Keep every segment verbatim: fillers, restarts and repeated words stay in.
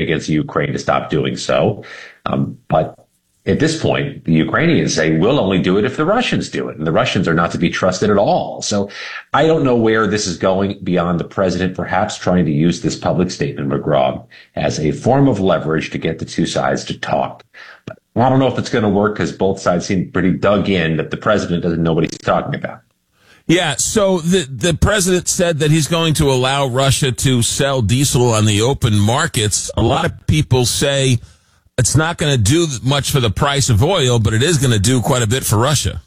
against Ukraine to stop doing so. Um, but at this point, the Ukrainians say, we'll only do it if the Russians do it. And the Russians are not to be trusted at all. So I don't know where this is going beyond the president perhaps trying to use this public statement, McGraw, as a form of leverage to get the two sides to talk. But I don't know if it's going to work because both sides seem pretty dug in that the president doesn't know what he's talking about. Yeah, so the the president said that he's going to allow Russia to sell diesel on the open markets. A lot of people say it's not going to do much for the price of oil, but it is going to do quite a bit for Russia.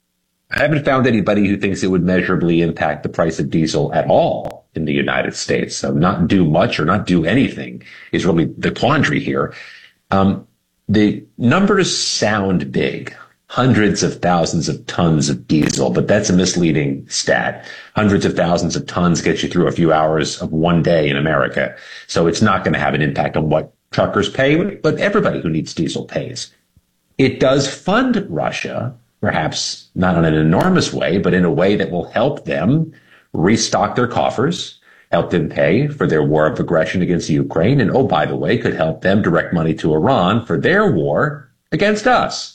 I haven't found anybody who thinks it would measurably impact the price of diesel at all in the United States. So not do much or not do anything is really the quandary here. Um, the numbers sound big. Hundreds of thousands of tons of diesel, but that's a misleading stat. Hundreds of thousands of tons get you through a few hours of one day in America. So it's not going to have an impact on what truckers pay, but everybody who needs diesel pays. It does fund Russia, perhaps not in an enormous way, but in a way that will help them restock their coffers, help them pay for their war of aggression against Ukraine, and oh, by the way, could help them direct money to Iran for their war against us.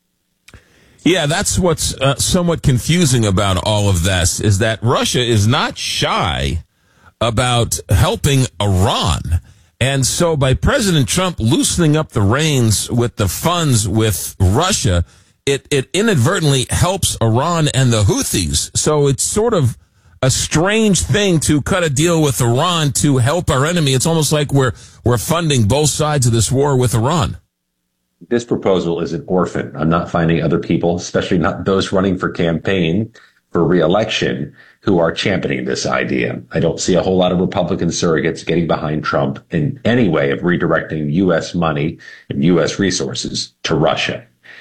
Yeah, that's what's uh, somewhat confusing about all of this, is that Russia is not shy about helping Iran. And so by President Trump loosening up the reins with the funds with Russia, it, it inadvertently helps Iran and the Houthis. So it's sort of a strange thing to cut a deal with Iran to help our enemy. It's almost like we're we're funding both sides of this war with Iran. This proposal is an orphan. I'm not finding other people, especially not those running for campaign for re-election, who are championing this idea. I don't see a whole lot of Republican surrogates getting behind Trump in any way of redirecting U S money and U S resources to Russia.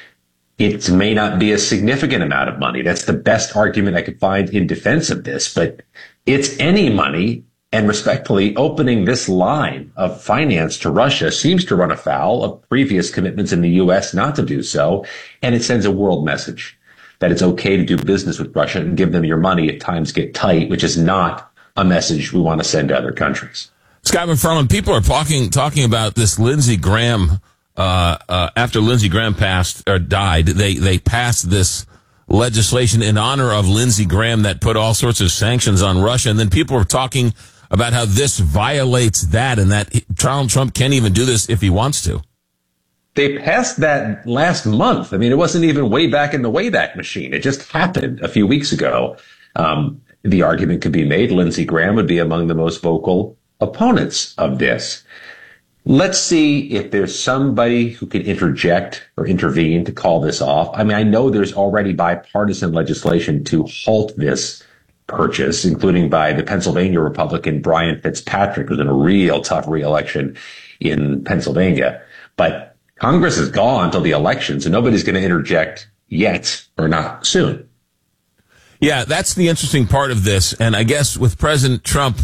It may not be a significant amount of money. That's the best argument I could find in defense of this, but it's any money. And respectfully, opening this line of finance to Russia seems to run afoul of previous commitments in the U S not to do so. And it sends a world message that it's okay to do business with Russia and give them your money if times get tight, which is not a message we want to send to other countries. Scott McFarland, people are talking, talking about this Lindsey Graham, uh, uh, after Lindsey Graham passed or died, they, they passed this legislation in honor of Lindsey Graham that put all sorts of sanctions on Russia. And then people are talking about how this violates that and that Donald Trump can't even do this if he wants to. They passed that last month. I mean, it wasn't even way back in the Wayback Machine. It just happened a few weeks ago. Um, the argument could be made Lindsey Graham would be among the most vocal opponents of this. Let's see if there's somebody who can interject or intervene to call this off. I mean, I know there's already bipartisan legislation to halt this purchase, including by the Pennsylvania Republican Brian Fitzpatrick, who's in a real tough re-election in Pennsylvania. But Congress is gone until the election, so nobody's going to interject yet or not soon. Yeah, that's the interesting part of this. And I guess with President Trump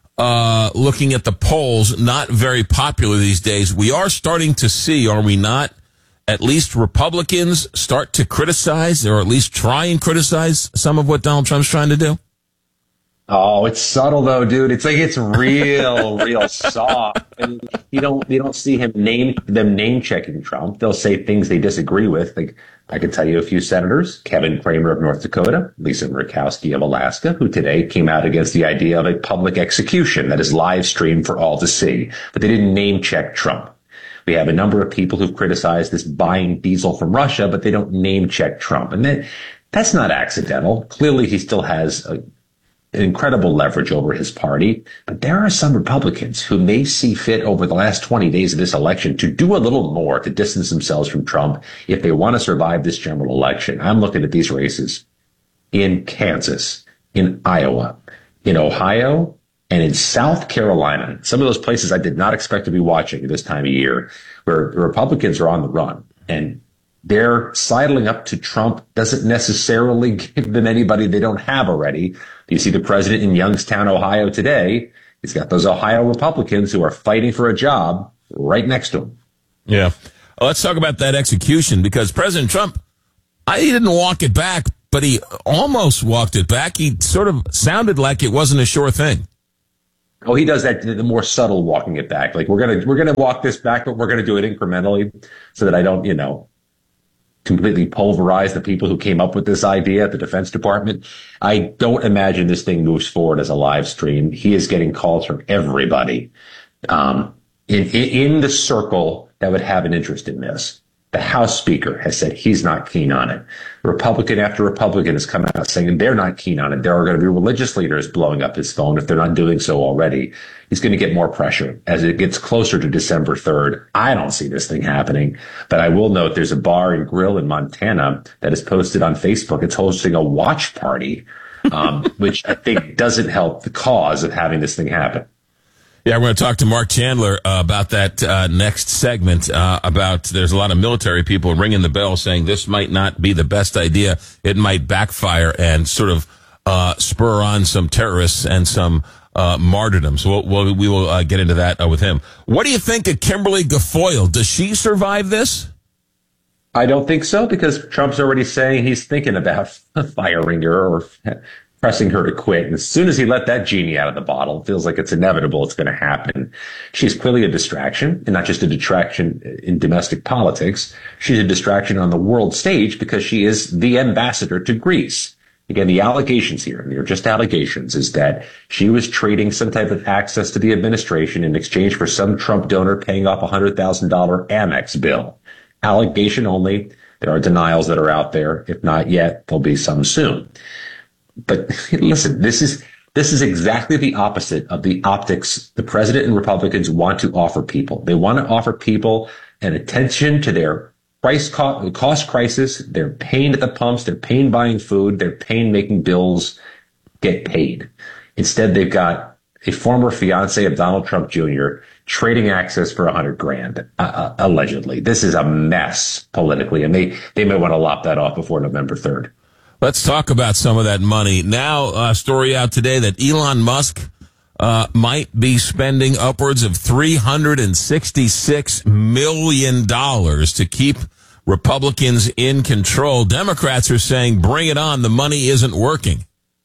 uh looking at the polls, not very popular these days, we are starting to see, are we not, at least Republicans start to criticize or at least try and criticize some of what Donald Trump's trying to do? Oh, it's subtle though, dude. It's like it's real, real soft. And you don't you don't see him name them name checking Trump. They'll say things they disagree with. Like I can tell you a few senators: Kevin Cramer of North Dakota, Lisa Murkowski of Alaska, who today came out against the idea of a public execution that is live streamed for all to see. But they didn't name check Trump. We have a number of people who've criticized this buying diesel from Russia, but they don't name check Trump. And that, that's not accidental. Clearly, he still has a incredible leverage over his party. But there are some Republicans who may see fit over the last twenty days of this election to do a little more to distance themselves from Trump if they want to survive this general election. I'm looking at these races in Kansas, in Iowa, in Ohio, and in South Carolina. Some of those places I did not expect to be watching at this time of year, where the Republicans are on the run. And their sidling up to Trump doesn't necessarily give them anybody they don't have already. You see the president in Youngstown, Ohio today. He's got those Ohio Republicans who are fighting for a job right next to him. Yeah. Well, let's talk about that execution, because President Trump, I, he didn't walk it back, but he almost walked it back. He sort of sounded like it wasn't a sure thing. Oh, he does that, the more subtle walking it back. Like, we're going to, we're going to walk this back, but we're going to do it incrementally so that I don't, you know, completely pulverize the people who came up with this idea at the Defense Department. I don't imagine this thing moves forward as a live stream. He is getting calls from everybody, um, in, in, in the circle that would have an interest in this. The House Speaker has said he's not keen on it. Republican after Republican has come out saying they're not keen on it. There are going to be religious leaders blowing up his phone if they're not doing so already. He's going to get more pressure as it gets closer to December third. I don't see this thing happening, but I will note there's a bar and grill in Montana that is posted on Facebook. It's hosting a watch party, um, which I think doesn't help the cause of having this thing happen. Yeah, we're going to talk to Mark Chandler uh, about that uh, next segment. Uh, about there's a lot of military people ringing the bell saying this might not be the best idea. It might backfire and sort of uh, spur on some terrorists and some uh, martyrdoms. We'll, we'll, we will uh, get into that uh, with him. What do you think of Kimberly Guilfoyle? Does she survive this? I don't think so, because Trump's already saying he's thinking about firing her or pressing her to quit. And as soon as he let that genie out of the bottle, it feels like it's inevitable it's going to happen. She's clearly a distraction, and not just a distraction in domestic politics. She's a distraction on the world stage because she is the ambassador to Greece. Again, the allegations here, and they're just allegations, is that she was trading some type of access to the administration in exchange for some Trump donor paying off a one hundred thousand dollars Amex bill. Allegation only. There are denials that are out there. If not yet, there'll be some soon. But listen, this is this is exactly the opposite of the optics the president and Republicans want to offer people. They want to offer people an attention to their price cost, cost crisis, their pain at the pumps, their pain buying food, their pain making bills get paid. Instead, they've got a former fiance of Donald Trump Junior trading access for a hundred grand, uh, allegedly. This is a mess politically, and they, they may want to lop that off before November third. Let's talk about some of that money. Now, a uh, story out today that Elon Musk uh, might be spending upwards of three hundred sixty-six million dollars to keep Republicans in control. Democrats are saying, bring it on. The money isn't working.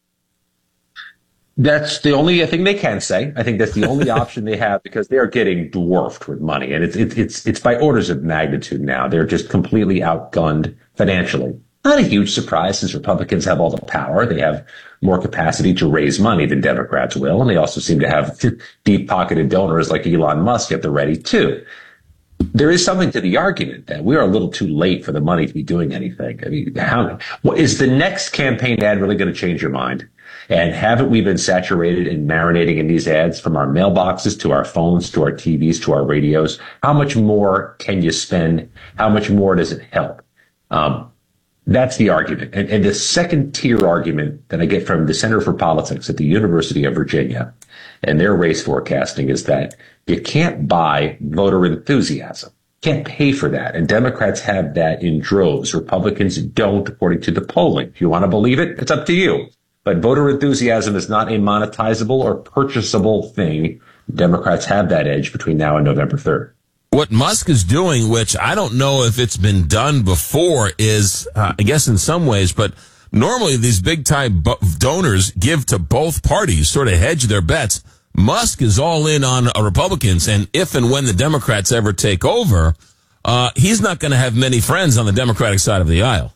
That's the only thing they can say. I think that's the only option they have, because they are getting dwarfed with money. And it's, it's, it's, it's by orders of magnitude now. They're just completely outgunned financially. Not a huge surprise, since Republicans have all the power. They have more capacity to raise money than Democrats will. And they also seem to have deep-pocketed donors like Elon Musk at the ready, too. There is something to the argument that we are a little too late for the money to be doing anything. I mean, how, what, is the next campaign ad really going to change your mind? And haven't we been saturated and marinating in these ads from our mailboxes to our phones to our T Vs to our radios? How much more can you spend? How much more does it help? Um, That's the argument. And, and the second tier argument that I get from the Center for Politics at the University of Virginia and their race forecasting is that you can't buy voter enthusiasm. Can't pay for that. And Democrats have that in droves. Republicans don't, according to the polling. If you want to believe it, it's up to you. But voter enthusiasm is not a monetizable or purchasable thing. Democrats have that edge between now and November third. What Musk is doing, which I don't know if it's been done before, is, uh, I guess in some ways, but normally these big-time bo- donors give to both parties, sort of hedge their bets. Musk is all in on uh, Republicans, and if and when the Democrats ever take over, uh, he's not going to have many friends on the Democratic side of the aisle.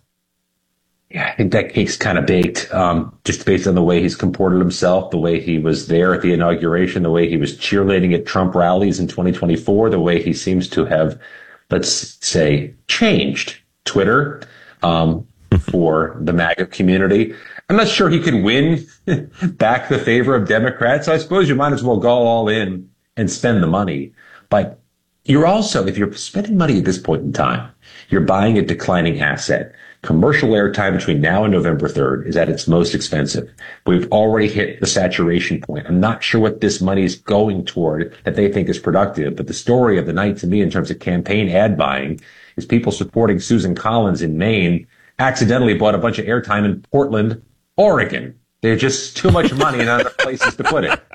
Yeah, I think that cake's kind of baked, um, just based on the way he's comported himself, the way he was there at the inauguration, the way he was cheerleading at Trump rallies in twenty twenty-four, the way he seems to have, let's say, changed Twitter um, for the MAGA community. I'm not sure he could win back the favor of Democrats. So I suppose you might as well go all in and spend the money. But you're also, if you're spending money at this point in time, you're buying a declining asset. Commercial airtime between now and November third is at its most expensive. We've already hit the saturation point. I'm not sure what this money is going toward that they think is productive, but the story of the night to me in terms of campaign ad buying is people supporting Susan Collins in Maine accidentally bought a bunch of airtime in Portland, Oregon. There's just too much money and not enough places to put it.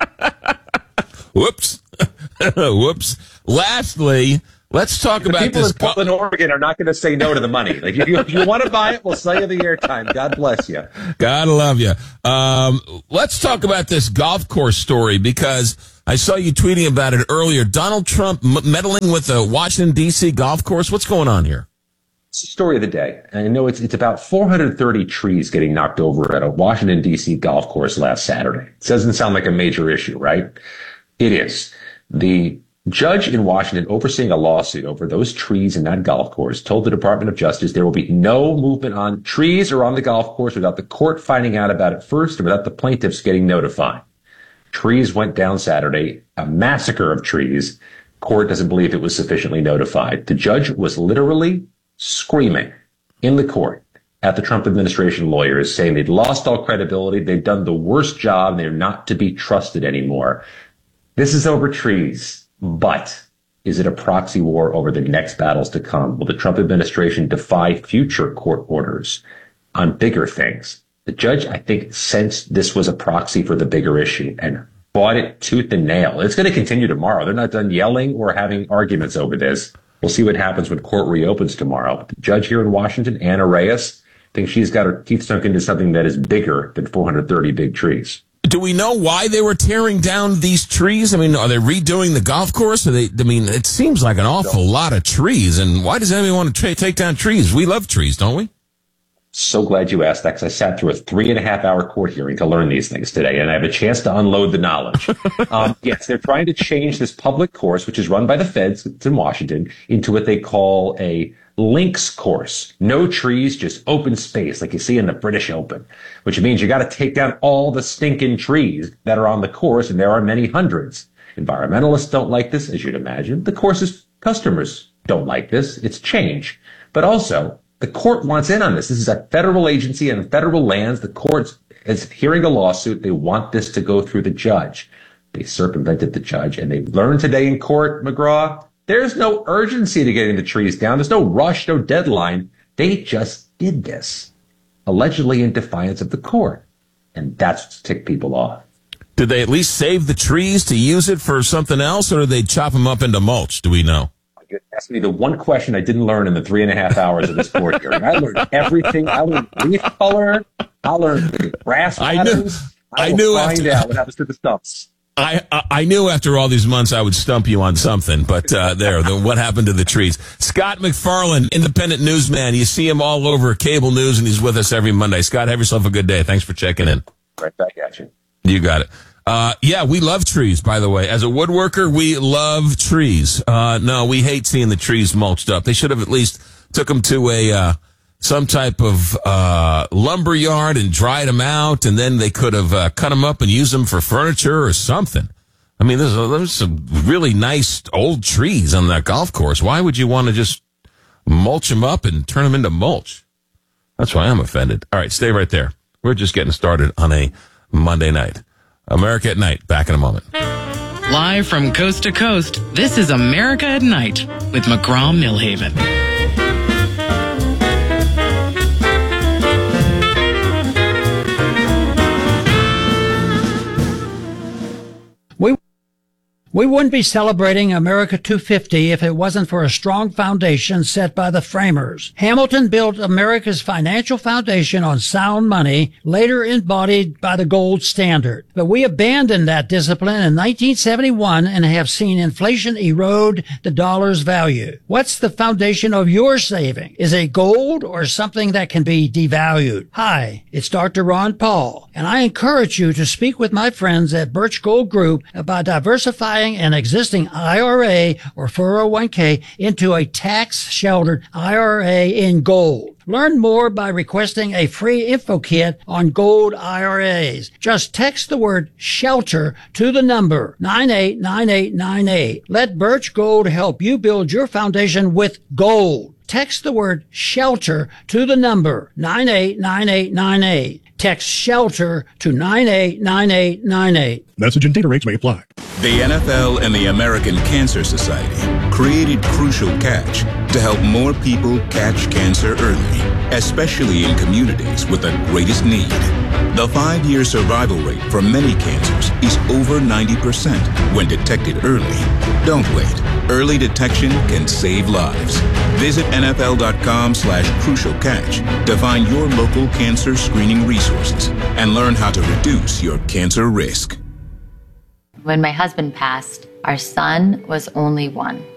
Whoops. Whoops. Lastly, let's talk the about people this. in Portland, Oregon are not going to say no to the money. Like, if you, if you want to buy it, we'll sell you the airtime. God bless you. God love you. Um, let's talk about this golf course story, because I saw you tweeting about it earlier. Donald Trump m- meddling with the Washington, D C golf course. What's going on here? It's the story of the day. And I know it's it's about four hundred thirty trees getting knocked over at a Washington, D C golf course last Saturday. It doesn't sound like a major issue, right? It is. The judge in Washington overseeing a lawsuit over those trees in that golf course told the Department of Justice there will be no movement on trees or on the golf course without the court finding out about it first or without the plaintiffs getting notified. Trees went down Saturday, a massacre of trees. Court doesn't believe it was sufficiently notified. The judge was literally screaming in the court at the Trump administration lawyers, saying they'd lost all credibility, they'd done the worst job, they're not to be trusted anymore. This is over trees. But is it a proxy war over the next battles to come? Will the Trump administration defy future court orders on bigger things? The judge, I think, sensed this was a proxy for the bigger issue and fought it tooth and nail. It's going to continue tomorrow. They're not done yelling or having arguments over this. We'll see what happens when court reopens tomorrow. But the judge here in Washington, Anna Reyes, thinks she's got her teeth sunk into something that is bigger than four hundred thirty big trees. Do we know why they were tearing down these trees? I mean, are they redoing the golf course? Are they, I mean, it seems like an awful lot of trees. And why does anybody want to tra- take down trees? We love trees, don't we? So glad you asked that, because I sat through a three and a half hour court hearing to learn these things today, and I have a chance to unload the knowledge. um, yes, they're trying to change this public course, which is run by the feds, it's in Washington, into what they call a links course. No trees, just open space, like you see in the British Open, which means you got to take down all the stinking trees that are on the course, and there are many hundreds. Environmentalists don't like this, as you'd imagine. The course's customers don't like this. It's change. But also, the court wants in on this. This is a federal agency and federal lands. The court is hearing a lawsuit. They want this to go through the judge. They circumvented the judge, and they learned today in court, McGraw, there's no urgency to getting the trees down. There's no rush, no deadline. They just did this, allegedly in defiance of the court. And that's what's ticked people off. Did they at least save the trees to use it for something else, or did they chop them up into mulch? Do we know? Ask me the one question I didn't learn in the three and a half hours of this court hearing. I learned everything. I learned leaf color. I learned grass patterns. I knew. I, I knew find after, out what happens to the stumps. I, I I knew after all these months I would stump you on something, but uh, there, the, what happened to the trees? Scott MacFarlane, independent newsman. You see him all over cable news, and he's with us every Monday. Scott, have yourself a good day. Thanks for checking in. Right back at you. You got it. Uh, yeah, we love trees, by the way. As a woodworker, we love trees. Uh, no, we hate seeing the trees mulched up. They should have at least took them to a, uh, some type of, uh, lumber yard and dried them out, and then they could have, uh, cut them up and used them for furniture or something. I mean, there's, there's some really nice old trees on that golf course. Why would you want to just mulch them up and turn them into mulch? That's why I'm offended. All right, stay right there. We're just getting started on a Monday night. America at Night, back in a moment. Live from coast to coast, this is America at Night with McGraw-Milhaven. We We wouldn't be celebrating America two fifty if it wasn't for a strong foundation set by the framers. Hamilton built America's financial foundation on sound money, later embodied by the gold standard. But we abandoned that discipline in nineteen seventy-one and have seen inflation erode the dollar's value. What's the foundation of your saving? Is it gold or something that can be devalued? Hi, it's Doctor Ron Paul, and I encourage you to speak with my friends at Birch Gold Group about diversifying an existing I R A or four oh one k into a tax-sheltered I R A in gold. Learn more by requesting a free info kit on gold I R As. Just text the word SHELTER to the number nine eight nine eight nine eight. Let Birch Gold help you build your foundation with gold. Text the word SHELTER to the number nine eight nine eight nine eight. Text SHELTER to nine eight nine eight nine eight. Message and data rates may apply. The N F L and the American Cancer Society created Crucial Catch to help more people catch cancer early, especially in communities with the greatest need. The five-year survival rate for many cancers is over ninety percent when detected early. Don't wait. Early detection can save lives. Visit nfl.com slash crucial catch to find your local cancer screening resources and learn how to reduce your cancer risk. When my husband passed, our son was only one.